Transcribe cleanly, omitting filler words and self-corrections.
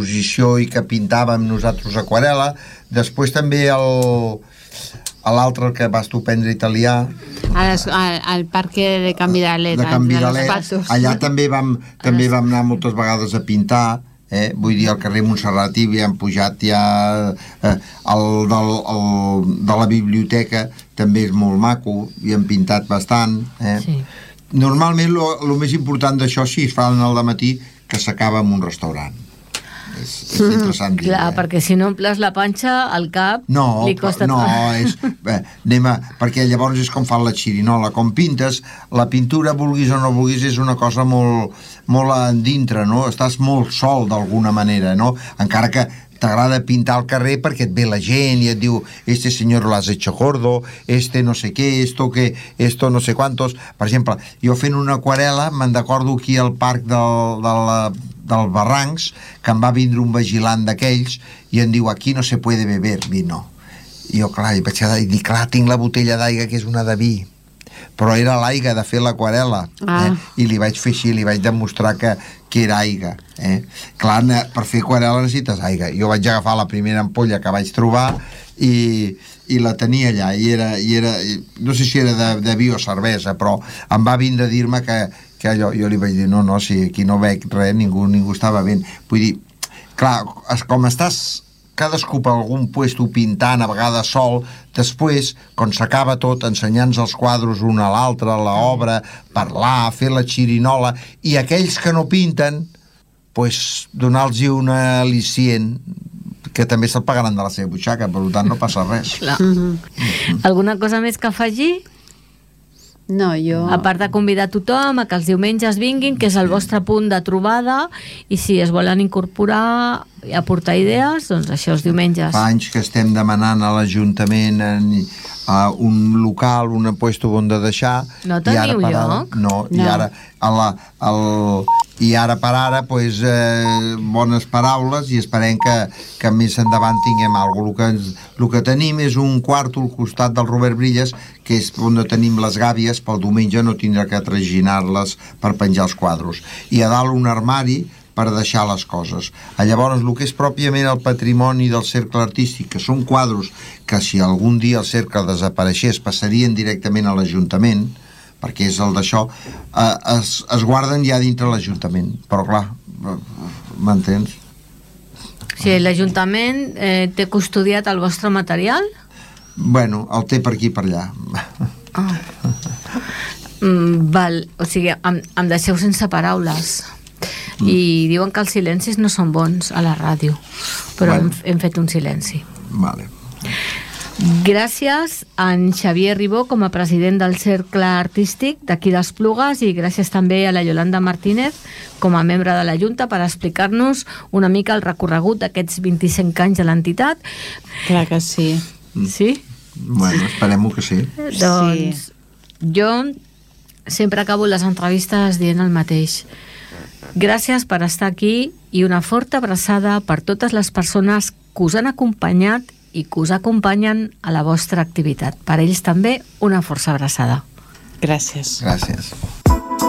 l'exposició i que pintàvem nosaltres aquarel·la. Després també l'altre que vas tu prendre italià al parque de Can Viralet, allà també vam anar moltes vegades a pintar, vull dir, al carrer Montserrat hi hem pujat ja, el de la biblioteca també és molt maco, hi hem pintat bastant, sí. Normalment el més important d'això sí es fa al matí, que s'acaba en un restaurant. És interessant dir, clar, perquè si no omples la panxa, al cap li costa perquè llavors és com fan la xirinola, com pintes, la pintura, vulguis o no vulguis, és una cosa molt dintre, no? Estàs molt sol d'alguna manera, no? Encara que t'agrada pintar al carrer perquè et ve la gent i et diu, este senyor lo has hecho gordo, este no sé què, esto no sé cuántos. Per exemple, jo fent una aquarel·la me'n recordo aquí al parc dels Barrancs, que em va vindre un vigilant d'aquells i em diu, aquí no se puede beber vino. I jo, clar, i clar, tinc la botella d'aigua que és una de vi, però era l'aigua de fer l'aquarel·la, i li vaig fer així, li vaig demostrar que era aigua. Clar, per fer aquarel·la necessites aigua. Jo vaig agafar la primera ampolla que vaig trobar i la tenia allà, i era no sé si era de vi o cervesa, però em va vindre a dir-me que allò, jo li vaig dir, no, si aquí no veig res, ningú estava ben. Vull dir, clar, com estàs cadascú per algun puesto pintant, a vegades sol, després, quan s'acaba tot, ensenyant els quadros un a l'altre, l'obra, parlar, fer la xirinola, i aquells que no pinten, pues, donar-los una al·licient, que també se'l pagaran de la seva butxaca, per tant no passa res. Alguna cosa més que afegir? No, jo... A part de convidar tothom a que els diumenges vinguin, que és el vostre punt de trobada, i si es volen incorporar i aportar idees, doncs això, els diumenges. Fa anys que estem demanant a l'Ajuntament un local, un puesto on de deixar. No teniu lloc? No, i ara per ara pues, bones paraules, i esperem que més endavant tinguem alguna cosa. El que tenim és un quarto al costat del Robert Brillas, que és on tenim les gàbies, pel diumenge no tindrà que traginar-les per penjar els quadros, i a dalt un armari per deixar les coses. Llavors, el que és pròpiament el patrimoni del cercle artístic, que són quadros que si algun dia el cercle desapareixés passarien directament a l'Ajuntament, perquè és el d'això, es guarden ja dintre l'Ajuntament. Però clar, m'entens? Sí, l'Ajuntament té custodiat el vostre material? Bueno, el té per aquí i per allà. Val, o sigui, em deixeu sense paraules. I diuen que els silencis no són bons a la ràdio, però hem fet un silenci. Vale. Gràcies a en Xavier Ribó com a president del Cercle Artístic d'aquí d'Esplugues, i gràcies també a la Yolanda Martínez com a membre de la Junta per explicar-nos una mica el recorregut d'aquests 25 anys de l'entitat. Clar que sí. Sí? Bueno, esperem-ho que sí. Doncs jo sempre acabo les entrevistes dient el mateix. Gràcies per estar aquí i una forta abraçada per totes les persones que us han acompanyat i que us acompanyen a la vostra activitat. Per ells també una força abraçada. Gràcies. Gràcies.